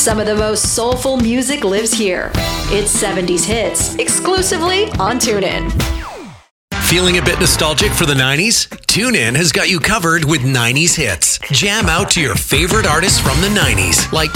Some of the most soulful music lives here. It's 70s Hits, exclusively on TuneIn. Feeling a bit nostalgic for the 90s? TuneIn has got you covered with 90s hits. Jam out to your favorite artists from the 90s, like